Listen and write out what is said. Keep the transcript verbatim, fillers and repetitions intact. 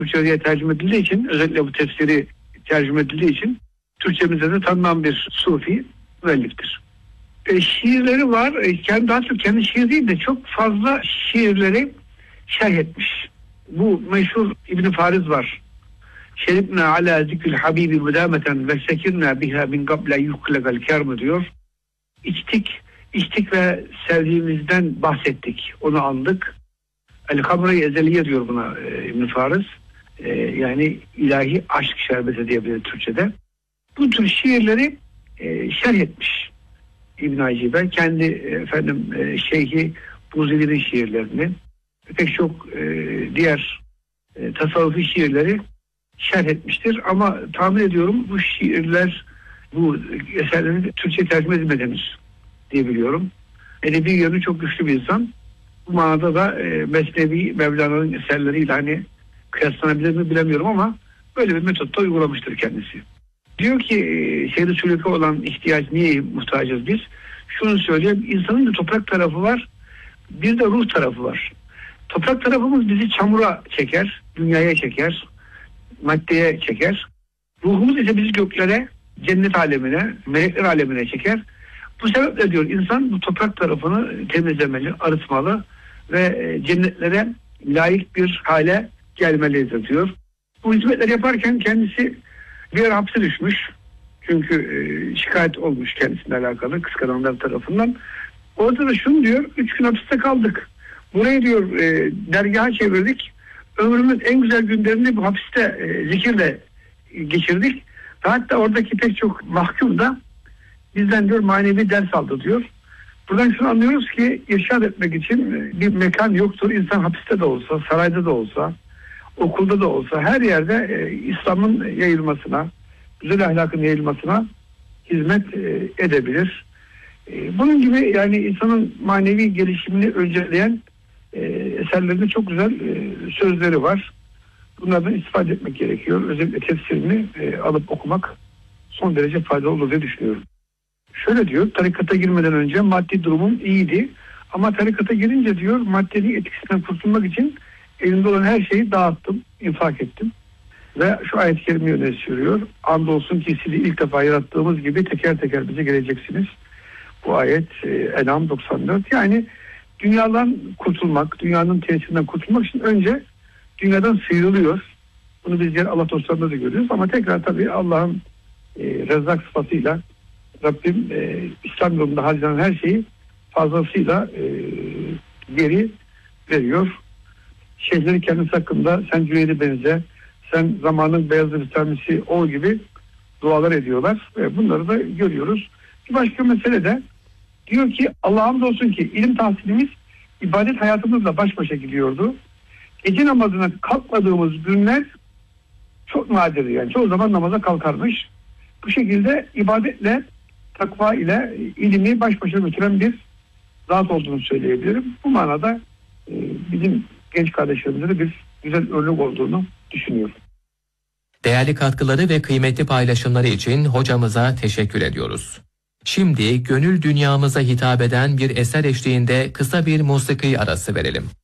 Türkçe'ye tercüme edildiği için, özellikle bu tefsiri tercüme edildiği için Türkçemizde de tanınan bir sufi müelliftir. E, şiirleri var. E, kendi, daha çok kendi şiir değil de çok fazla şiirleri şerh etmiş. Bu meşhur İbn Fariz var. Şerifna ala zikril habibi müdameten ve sekirna biha min qabla yuklaqal kerm diyor. İçtik, içtik ve sevdiğimizden bahsettik. Onu andık. El-Kamre-i Ezeliye diyor buna e, İbn Fariz. E, yani ilahi aşk şerbeti diyebiliriz Türkçe'de. Bu tür şiirleri e, şerh etmiş İbn Acibe. Kendi efendim e, Şeyhi Buzeli'nin şiirlerini, pek çok e, diğer e, tasavvufi şiirleri şerh etmiştir. Ama tahmin ediyorum bu şiirler, bu eserlerin Türkçe tercüme edilmediğimiz diye biliyorum. Edebi yönü çok güçlü bir insan. Bu manada da e, Mesnevi Mevlana'nın eserleriyle hani kıyaslanabilir mi bilemiyorum ama böyle bir metotta uygulamıştır kendisi. Diyor ki şehri sülûke olan ihtiyaç niye muhtacız biz? Şunu söyleyeyim, insanın bir toprak tarafı var, bir de ruh tarafı var. Toprak tarafımız bizi çamura çeker, dünyaya çeker, maddeye çeker. Ruhumuz ise bizi göklere, cennet alemine, melekler alemine çeker. Bu sebeple diyor insan bu toprak tarafını temizlemeli, arıtmalı ve cennetlere layık bir hale gelmelidir diyor. Bu hizmetleri yaparken kendisi bir yer hapse düşmüş. Çünkü e, şikayet olmuş kendisiyle alakalı kıskananlar tarafından. Orada da şunu diyor, üç gün hapiste kaldık. Burayı diyor e, dergaha çevirdik. Ömrümün en güzel günlerini bu hapiste e, zikirle geçirdik. Hatta oradaki pek çok mahkum da bizden diyor manevi ders aldı diyor. Buradan şunu anlıyoruz ki irşad etmek için bir mekan yoktur. İnsan hapiste de olsa, sarayda da olsa, okulda da olsa her yerde e, İslam'ın yayılmasına, güzel ahlakın yayılmasına hizmet e, edebilir. E, bunun gibi yani insanın manevi gelişimini önceleyen e, eserlerinde çok güzel e, sözleri var. Bunlardan istifade etmek gerekiyor. Özellikle tefsirini e, alıp okumak son derece faydalı olur diye düşünüyorum. Şöyle diyor, tarikata girmeden önce maddi durumum iyiydi. Ama tarikata girince diyor maddenin etkisinden kurtulmak için elimde olan her şeyi dağıttım, infak ettim. Ve şu ayet-i kerimeyi öne sürüyor. Andolsun ki sizi ilk defa yarattığımız gibi teker teker bize geleceksiniz. Bu ayet e, En'am doksan dört. Yani dünyadan kurtulmak, dünyanın tesirinden kurtulmak için önce dünyadan sıyrılıyor. Bunu biz diğer Allah dostlarında da görüyoruz. Ama tekrar tabii Allah'ın e, rezzak sıfatıyla Rabbim e, İslam yolunda harcanan her şeyi fazlasıyla e, geri veriyor. Şeyhleri kendisi hakkında sen Cüveyri benze, sen zamanın beyazı bitemisi ol gibi dualar ediyorlar. Ve bunları da görüyoruz. Bir başka mesele de diyor ki Allah'a hamdolsun ki ilim tahsilimiz ibadet hayatımızla baş başa gidiyordu. Gece namazına kalkmadığımız günler çok nadir, yani çoğu zaman namaza kalkarmış. Bu şekilde ibadetle, takva ile ilimi baş başa götüren bir zat olduğunu söyleyebilirim. Bu manada e, bizim genç kardeşlerimize de bir güzel örnek olduğunu düşünüyorum. Değerli katkıları ve kıymetli paylaşımları için hocamıza teşekkür ediyoruz. Şimdi gönül dünyamıza hitap eden bir eser eşliğinde kısa bir musiki arası verelim.